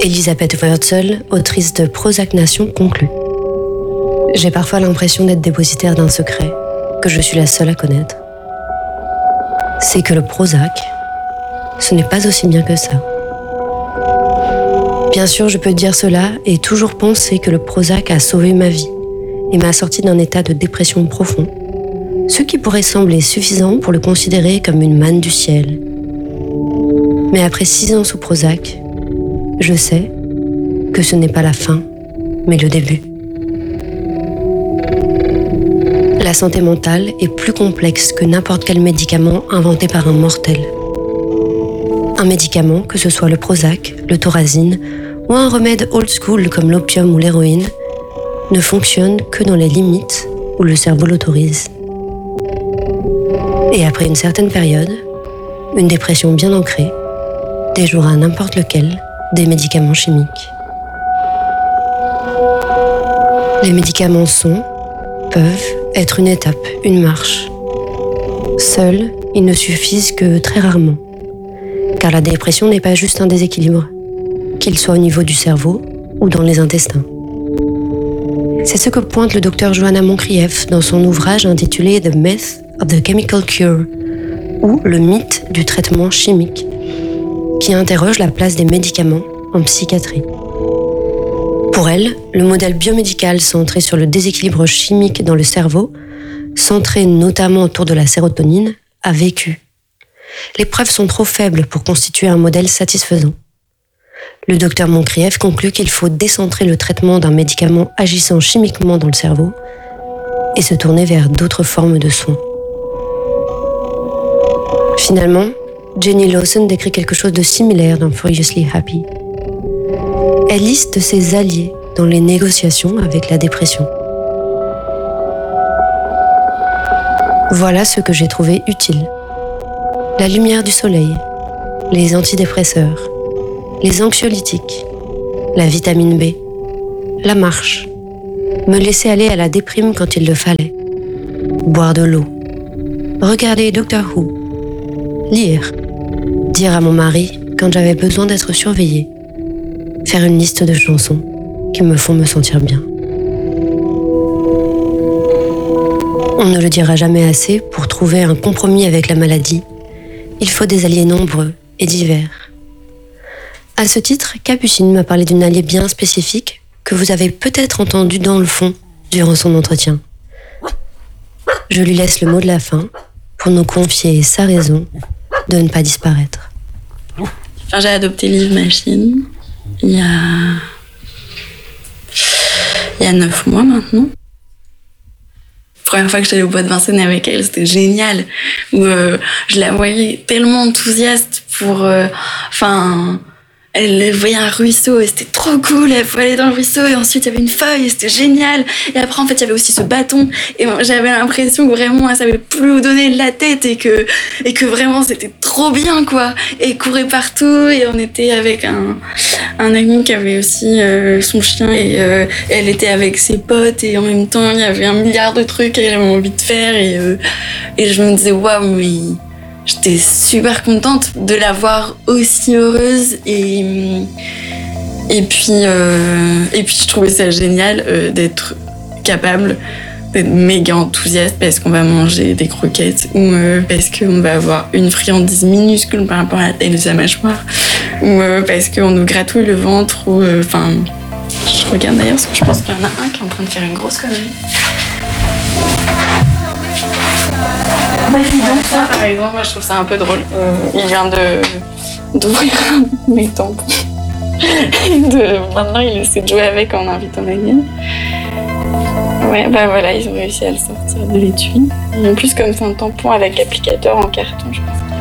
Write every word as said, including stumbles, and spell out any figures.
Elisabeth Wurtzel, autrice de Prozac Nation, conclut. J'ai parfois l'impression d'être dépositaire d'un secret que je suis la seule à connaître. C'est que le Prozac, ce n'est pas aussi bien que ça. Bien sûr, je peux dire cela et toujours penser que le Prozac a sauvé ma vie et m'a sorti d'un état de dépression profond, ce qui pourrait sembler suffisant pour le considérer comme une manne du ciel. Mais après six ans sous Prozac, je sais que ce n'est pas la fin, mais le début. La santé mentale est plus complexe que n'importe quel médicament inventé par un mortel. Un médicament, que ce soit le Prozac, le Thorazine ou un remède old school comme l'opium ou l'héroïne, ne fonctionne que dans les limites où le cerveau l'autorise. Et après une certaine période, une dépression bien ancrée déjouera n'importe lequel des médicaments chimiques. Les médicaments sont, peuvent être une étape, une marche. Seuls, ils ne suffisent que très rarement. Car la dépression n'est pas juste un déséquilibre, qu'il soit au niveau du cerveau ou dans les intestins. C'est ce que pointe le docteur Joanna Moncrieff dans son ouvrage intitulé The Myth of the Chemical Cure, ou le mythe du traitement chimique, qui interroge la place des médicaments en psychiatrie. Pour elle, le modèle biomédical centré sur le déséquilibre chimique dans le cerveau, centré notamment autour de la sérotonine, a vécu. Les preuves sont trop faibles pour constituer un modèle satisfaisant. Le docteur Moncrieff conclut qu'il faut décentrer le traitement d'un médicament agissant chimiquement dans le cerveau et se tourner vers d'autres formes de soins. Finalement, Jenny Lawson décrit quelque chose de similaire dans Furiously Happy. Elle liste ses alliés dans les négociations avec la dépression. Voilà ce que j'ai trouvé utile. La lumière du soleil, les antidépresseurs, les anxiolytiques, la vitamine B, la marche, me laisser aller à la déprime quand il le fallait, boire de l'eau, regarder Doctor Who, lire, dire à mon mari quand j'avais besoin d'être surveillée, faire une liste de chansons qui me font me sentir bien. On ne le dira jamais assez, pour trouver un compromis avec la maladie, il faut des alliés nombreux et divers. À ce titre, Capucine m'a parlé d'une alliée bien spécifique que vous avez peut-être entendue dans le fond durant son entretien. Je lui laisse le mot de la fin pour nous confier sa raison de ne pas disparaître. Enfin, j'ai adopté Liv Machine il y a il y a neuf mois maintenant. Première fois que j'allais au bois de Vincennes avec elle, c'était génial. Où euh, je la voyais tellement enthousiaste pour, enfin. Euh, Elle voyait un ruisseau et c'était trop cool, elle pouvait aller dans le ruisseau et ensuite il y avait une feuille et c'était génial. Et après en fait il y avait aussi ce bâton et j'avais l'impression que vraiment elle savait plus où donner de la tête et que, et que vraiment c'était trop bien quoi. Et elle courait partout et on était avec un, un ami qui avait aussi euh, son chien et euh, elle était avec ses potes et en même temps il y avait un milliard de trucs qu'elle avait envie de faire et, euh, et je me disais waouh mais... J'étais super contente de la voir aussi heureuse et, et, puis, euh, et puis je trouvais ça génial euh, d'être capable d'être méga enthousiaste parce qu'on va manger des croquettes ou euh, parce qu'on va avoir une friandise minuscule par rapport à la taille de sa mâchoire ou euh, parce qu'on nous gratouille le ventre ou enfin euh, je regarde d'ailleurs parce que je pense qu'il y en a un qui est en train de faire une grosse connerie. Bah, donc ça, par exemple, moi je trouve ça un peu drôle. Euh, il vient de d'ouvrir mes tampons. de, maintenant, il essaie de jouer avec en invitant la mienne. Ouais, bah voilà, ils ont réussi à le sortir de l'étui. En plus, comme c'est un tampon avec applicateur en carton, je pense.